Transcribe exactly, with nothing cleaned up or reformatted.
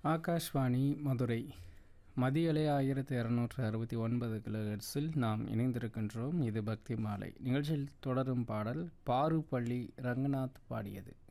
ஆகாஷ்வாணி மதுரை மதியலை ஆயிரத்தி இரநூற்று அறுபத்தி ஒன்பது கிலோஹெர்ட்ஸில் நாம் இணைந்திருக்கின்றோம். இது பக்தி மாலை நிகழ்ச்சியில் தொடரும் பாடல் பாருப்பள்ளி ரங்கநாத் பாடியது.